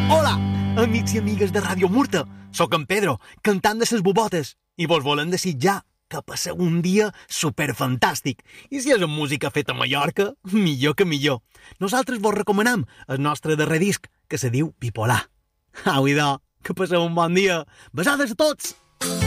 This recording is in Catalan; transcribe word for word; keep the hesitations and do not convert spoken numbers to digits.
Hola, amics i amigues de Ràdio Murta. Soc en Pedro, cantant de ses bobotes, i vos volem desitjar que passeu un dia superfantàstic. I si és amb música feta a Mallorca, millor que millor. Nosaltres vos recomanam el nostre darrer disc, que se diu Bipolar. Au, idò, que passeu un bon dia. Besades a tots!